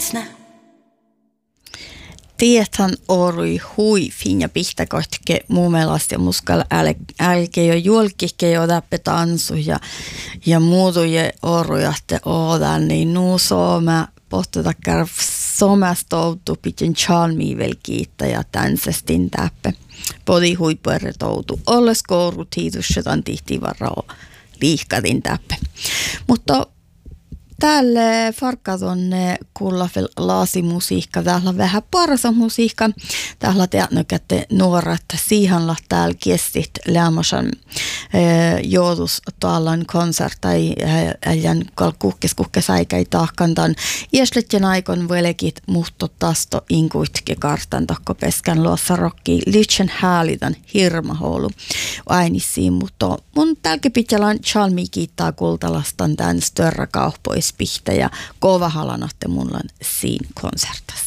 Liitsnä. Tiethän orui hui finja pihtakohtke muumelast ja muskal älke jo julkike jo täppe tansu ja muutu je orujahte oodan niin nuu sooma pohtetakkar somastoutu pitän chalmi vel kiittää ja tänsestin täppe. Podi huippuerre toutu. Olles kouru tiitussetan tihti varrao liihkatin täppe. Mutta täällä farkkatonne kuulla laasimusiikka. Täällä on vähän parasa musiikka. Täällä teatnokätte nuoret siihanla täällä kestit lämmosan joutus taallan konsertai älän kuhkes äikäi tahkantan. Iäsletjen aikon velekit muhto tasto inkuitke kartan takko peskän luossa rokki lytsen häälitan hirmahoulu ainissiin, mutta mun tälke pitälän chalmi kiittää kultalastan tän störra kaupoispihtä ja kova halanatte mulla siinä konsertas.